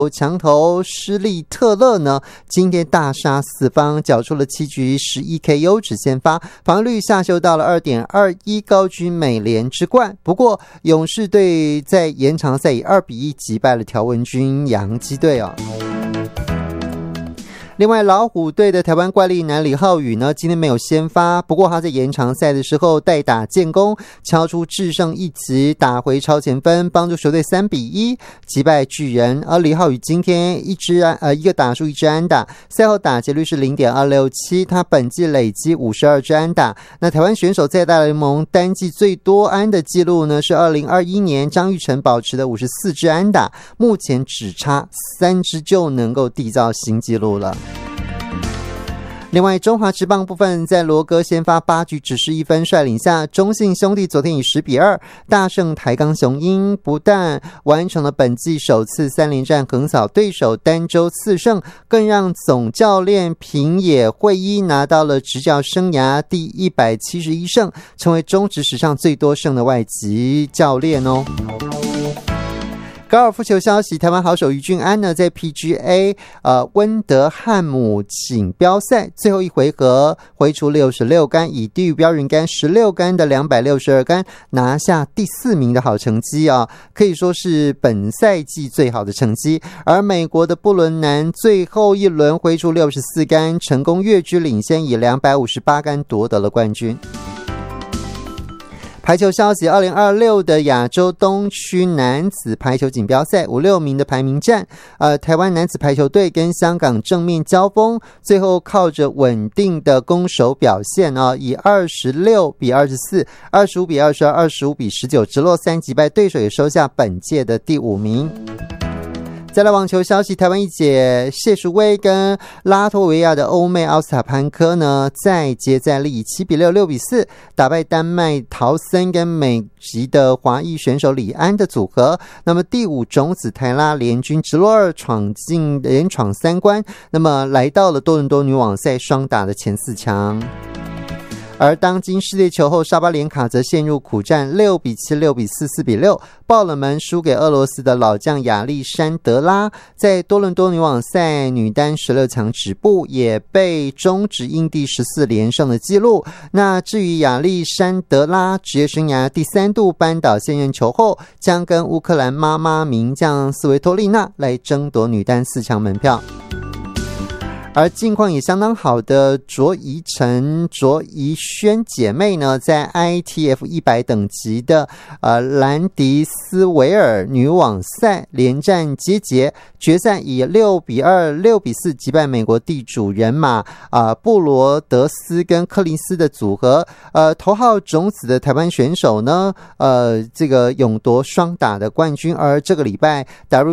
强投施利特勒呢，今天大杀四方，缴出了7局11 KO 只先发，防御率下修到了 2.21， 高居美联之冠。不过勇士队在延长赛以2-1击败了条纹军洋基队哦。另外老虎队的台湾怪力男李浩宇呢，今天没有先发，不过他在延长赛的时候代打建功，敲出制胜一击，打回超前分，帮助球队3-1击败巨人。而李浩宇今天一个打数1支安打，赛后打击率是 0.267， 他本季累积52支安打。那台湾选手在大联盟单季最多安的记录呢，是2021年张育成保持的54支安打，目前只差3支就能够缔造新纪录了。另外中华职棒部分，在罗哥先发8局只是1分率领下，中信兄弟昨天以10-2大胜台钢雄鹰，不但完成了本季首次3连战横扫对手，单周4胜，更让总教练平野惠一拿到了执教生涯第171胜，成为中职史上最多胜的外籍教练哦。高尔夫球消息，台湾好手于俊安呢，在 PGA 温德汉姆锦标赛最后一回合挥出66杆，以低于标准杆16杆的262杆拿下第4名的好成绩啊，可以说是本赛季最好的成绩。而美国的布伦南最后一轮挥出64杆，成功跃居领先，以258杆夺得了冠军。排球消息，2026的亚洲东区男子排球锦标赛5-6名的排名战，台湾男子排球队跟香港正面交锋，最后靠着稳定的攻守表现以26-24、25-22、25-19直落3击败对手，也收下本届的第5名。再来网球消息，台湾一姐谢淑薇跟拉脱维亚的欧妹奥斯塔潘科呢，再接再厉，以7-6、6-4打败丹麦陶森跟美籍的华裔选手李安的组合。那么第5种子泰拉联军直落2连闯3关，那么来到了多伦多女网赛双打的前4强。而当今世界球后沙巴连卡则陷入苦战，6-7、6-4、4-6爆了门，输给俄罗斯的老将亚历山德拉，在多伦多女网赛女单16强止步，也被终止印地14连胜的纪录。那至于亚历山德拉职业生涯第3度扳倒现任球后，将跟乌克兰妈妈名将斯维托利娜来争夺女单4强门票。而近况也相当好的卓怡晨、卓怡萱姐妹呢，在 ITF 100等级的兰迪斯维尔女网赛连战皆捷，决赛以6-2、6-4击败美国地主人马布罗德斯跟柯林斯的组合。头号种子的台湾选手呢，这个勇夺双打的冠军。而这个礼拜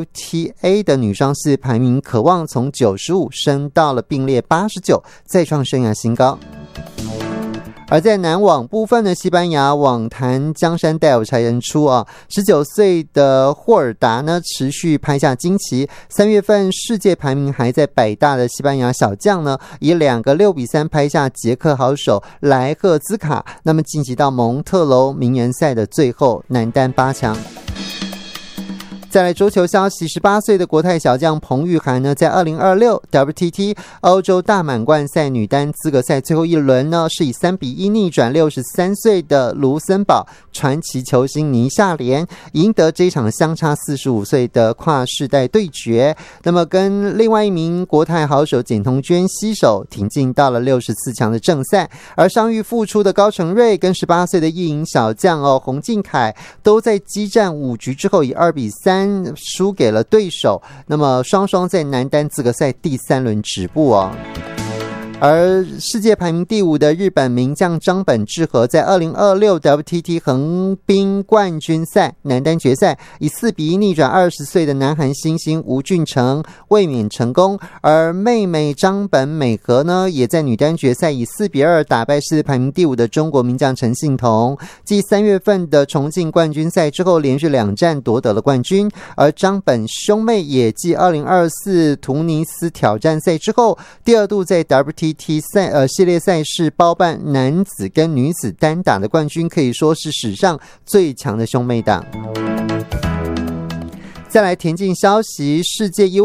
WTA 的女双是排名渴望从95升到了并列89，再创生涯新高。而在男网部分呢，西班牙网坛江山代有才人出19岁的霍尔达呢持续拍下惊奇，3月份世界排名还在100大的西班牙小将呢，以2个6-3拍下捷克好手莱赫兹卡，那么晋级到蒙特楼名人赛的最后男单8强。再来桌球消息，18岁的国泰小将彭玉涵呢，在2026 WTT 欧洲大满贯赛女单资格赛最后一轮呢，是以3-1逆转63岁的卢森堡传奇球星倪夏莲，赢得这场相差45岁的跨世代对决。那么跟另外一名国泰好手简彤娟携手挺进到了64强的正赛。而伤愈复出的高成瑞跟18岁的一营小将洪敬凯都在激战5局之后以2-3输给了对手，那么双双在男单资格赛第3轮止步而世界排名第5的日本名将张本智和在2026 WTT 横滨冠军赛男单决赛以4-1逆转20岁的南韩新星吴俊成，卫冕成功。而妹妹张本美和呢，也在女单决赛以4-2打败世界排名第5的中国名将陈幸同，继3月份的重庆冠军赛之后连续2战夺得了冠军。而张本兄妹也继2024突尼斯挑战赛之后，第2度在 WTT系列赛事包办男子跟女子单打的冠军，可以说是史上最强的兄妹档。再来田径消息，世界10000